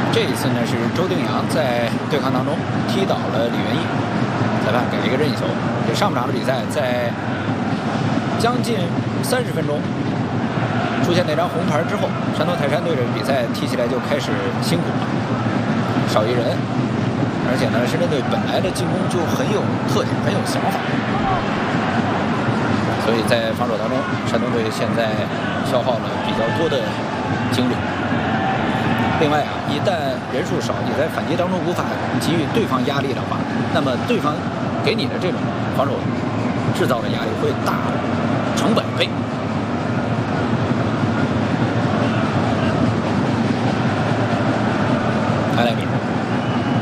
这一次呢是周定洋在对抗当中踢倒了李元毅，裁判给了一个任意球。这上半场的比赛在将近30分钟出现那张红牌之后，山东泰山队这个比赛踢起来就开始辛苦了，少一人，而且呢深圳队本来的进攻就很有特点，很有想法，所以在防守当中，山东队现在消耗了比较多的精力。另外啊，一旦人数少，你在反击当中无法给予对方压力的话，那么对方给你的这种防守制造的压力会大成百倍。